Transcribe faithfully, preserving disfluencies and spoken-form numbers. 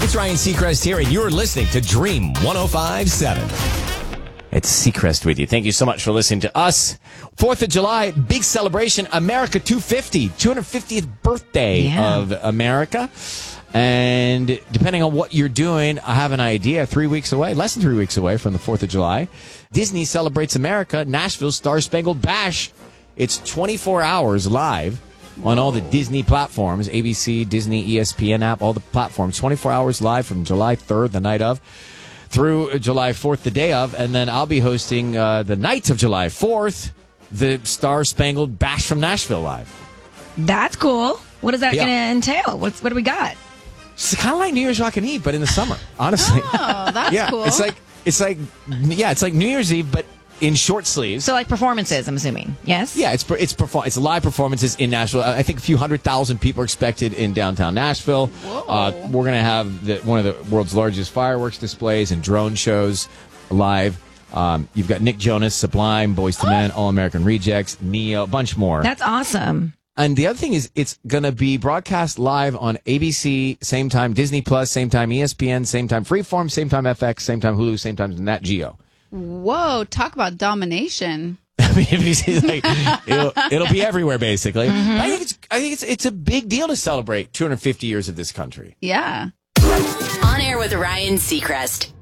It's Ryan Seacrest here, and you're listening to Dream one oh five point seven. It's Seacrest with you. Thank you so much for listening to us. Fourth of July, big celebration. America two fifty, two hundred fiftieth birthday Yeah. of America. And depending on what you're doing, I have an idea. Three weeks away, less than three weeks away from the fourth of July, Disney celebrates America, Nashville Star Spangled Bash. It's twenty-four hours live on all the Disney platforms, A B C, Disney, E S P N app, all the platforms. twenty-four hours live from July third, the night of, through July fourth, the day of. And then I'll be hosting uh, the night of July fourth, the Star Spangled Bash from Nashville live. That's cool. What is that Yeah. going to entail? What's What do we got? It's kind of like New Year's Rockin' Eve, but in the summer, honestly. Oh, that's yeah, cool. It's like, it's like, yeah, it's like New Year's Eve, but in short sleeves. So, like performances, I'm assuming. Yes? Yeah, it's it's perform it's live performances in Nashville. I think a few hundred thousand people are expected in downtown Nashville. Uh, we're going to have the, one of the world's largest fireworks displays and drone shows live. Um, you've got Nick Jonas, Sublime, Boyz two Men, All American Rejects, Neo, a bunch more. That's awesome. And the other thing is, it's going to be broadcast live on A B C, same time Disney Plus, same time E S P N, same time Freeform, same time F X, same time Hulu, same time Nat Geo. Whoa, talk about domination. I mean, it's like, it'll, it'll be everywhere, basically. Mm-hmm. I think it's I think it's it's a big deal to celebrate two hundred fifty years of this country. Yeah. On air with Ryan Seacrest.